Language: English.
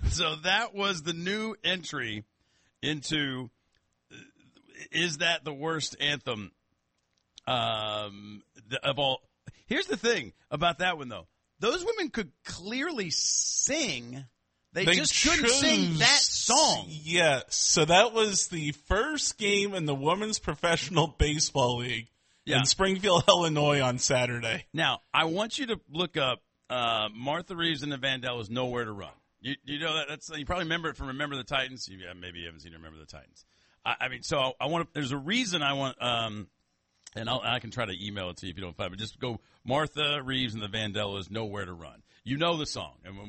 So that was the new entry into is that the worst anthem of all? Here's the thing about that one, though. Those women could clearly sing. They just couldn't sing that song. Yeah, so that was the first game in the Women's Professional Baseball League in Springfield, Illinois on Saturday. Now, I want you to look up Martha Reeves and the Vandellas, Nowhere to Run. You know that you probably remember it from Remember the Titans. Maybe you haven't seen Remember the Titans. I mean, so I want. There's a reason I want, and I can try to email it to you if you don't find it. But just go Martha Reeves and the Vandellas, Nowhere to Run. You know the song, and